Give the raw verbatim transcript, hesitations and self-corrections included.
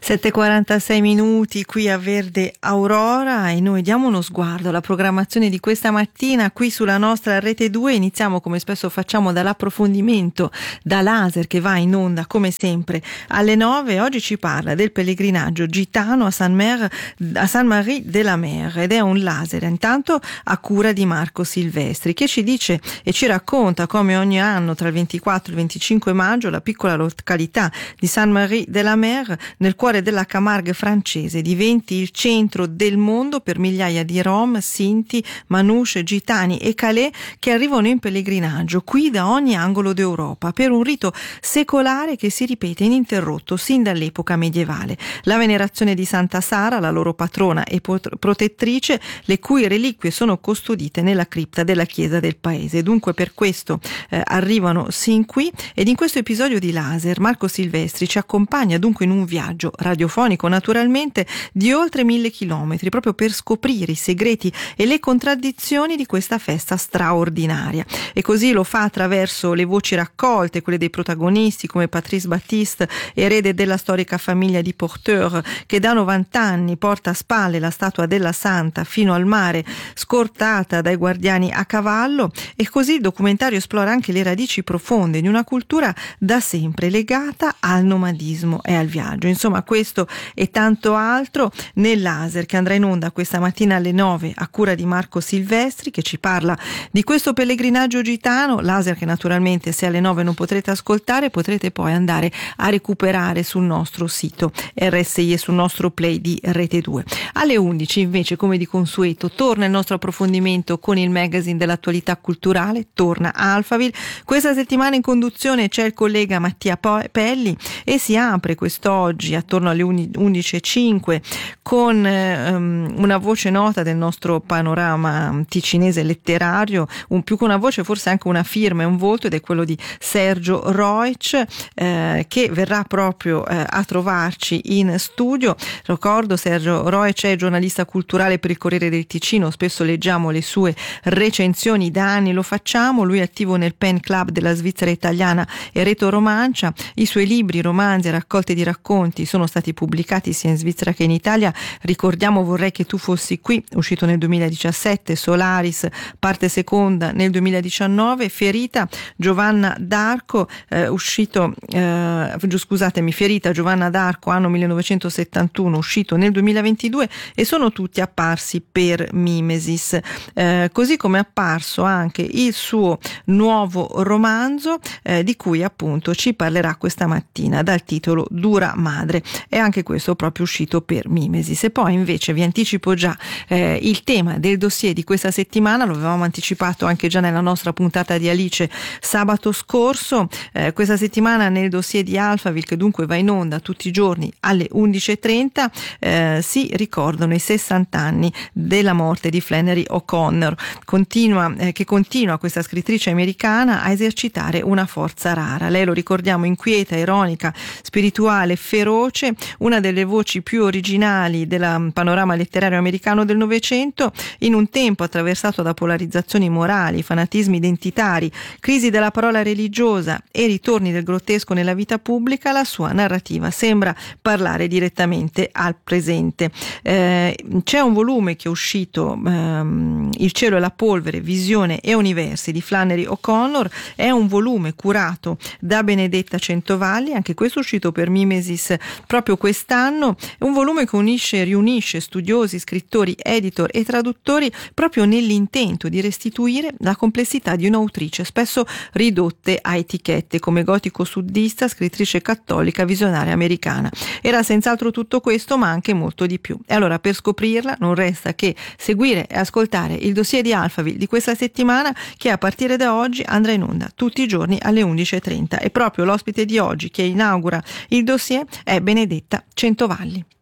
sette e quarantasei minuti qui a Verde Aurora e noi diamo uno sguardo alla programmazione di questa mattina qui sulla nostra Rete due. Iniziamo come spesso facciamo dall'approfondimento da laser che va in onda come sempre alle nove. Oggi ci parla del pellegrinaggio gitano a San, Mer, a San Marie de la Mer ed è un laser intanto a cura di Marco Silvestri, che ci dice e ci racconta come ogni anno tra il ventiquattro e il venticinque maggio la piccola località di San Marie de la Mer nel cuore della Camargue francese diventi il centro del mondo per migliaia di Rom, Sinti, Manouche, Gitani e Calais che arrivano in pellegrinaggio qui da ogni angolo d'Europa per un rito secolare che si ripete ininterrotto sin dall'epoca medievale. La venerazione di Santa Sara, la loro patrona e protettrice, le cui reliquie sono custodite nella cripta della chiesa del paese. Dunque per questo eh, arrivano sin qui ed in questo episodio di Laser Marco Silvestri ci accompagna dunque in un viaggio radiofonico naturalmente di oltre mille chilometri proprio per scoprire i segreti e le contraddizioni di questa festa straordinaria, e così lo fa attraverso le voci raccolte, quelle dei protagonisti come Patrice Baptiste, erede della storica famiglia di Porteur, che da novanta anni porta a spalle la statua della Santa fino al mare scortata dai guardiani a cavallo, e così il documentario esplora anche le radici profonde di una cultura da sempre legata al nomadismo e al viaggio. Insomma, questo e tanto altro nel laser che andrà in onda questa mattina alle nove a cura di Marco Silvestri, che ci parla di questo pellegrinaggio gitano, laser che naturalmente se alle nove non potrete ascoltare potrete poi andare a recuperare sul nostro sito R S I e sul nostro play di Rete due. Alle undici invece, come di consueto, torna il nostro approfondimento con il magazine dell'attualità culturale, torna Alphaville. Questa settimana in conduzione c'è il collega Mattia Pelli e si apre quest'oggi attorno alle undici e cinque con um, una voce nota del nostro panorama ticinese letterario, un, più che una voce forse anche una firma e un volto, ed è quello di Sergio Roic, eh, che verrà proprio eh, a trovarci in studio. Ricordo, Sergio Roic è giornalista culturale per il Corriere del Ticino, spesso leggiamo le sue recensioni, da anni lo facciamo, lui è attivo nel Pen Club della Svizzera italiana e Reto Romancia, i suoi libri, romanzi e raccolte di racconti sono stati pubblicati sia in Svizzera che in Italia. Ricordiamo Vorrei che tu fossi qui, uscito nel duemiladiciassette, Solaris, parte seconda nel duemiladiciannove, Ferita, Giovanna d'Arco, eh, uscito, eh, scusatemi, Ferita, Giovanna d'Arco, anno millenovecentosettantuno, uscito nel duemilaventidue, e sono tutti apparsi per Mimesis, eh, così come è apparso anche il suo nuovo romanzo, eh, di cui appunto ci parlerà questa mattina, dal titolo Dura Madre. È anche questo proprio uscito per Mimesis. E poi invece vi anticipo già eh, il tema del dossier di questa settimana, lo avevamo anticipato anche già nella nostra puntata di Alice sabato scorso. Eh, questa settimana nel dossier di Alphaville, che dunque va in onda tutti i giorni alle undici e trenta, eh, si ricordano i sessanta anni della morte di Flannery O'Connor, continua, eh, che continua questa scrittrice americana a esercitare una forza rara. Lei, lo ricordiamo, inquieta, ironica, spirituale, feroce, una delle voci più originali del panorama letterario americano del Novecento, in un tempo attraversato da polarizzazioni morali, fanatismi identitari, crisi della parola religiosa e ritorni del grottesco nella vita pubblica. La sua narrativa sembra parlare direttamente al presente. Eh, c'è un volume che è uscito, ehm, Il cielo e la polvere, visione e universi di Flannery O'Connor, è un volume curato da Benedetta Centovalli, anche questo uscito per Mimesis proprio quest'anno, è un volume che unisce e riunisce studiosi, scrittori, editor e traduttori proprio nell'intento di restituire la complessità di un'autrice spesso ridotte a etichette come gotico-suddista, scrittrice cattolica, visionaria americana. Era senz'altro tutto questo, ma anche molto di più. E allora, per scoprirla non resta che seguire e ascoltare il dossier di Alphaville di questa settimana, che a partire da oggi andrà in onda tutti i giorni alle undici e trenta, e proprio l'ospite di oggi che inaugura il dossier è Benedetta Centovalli.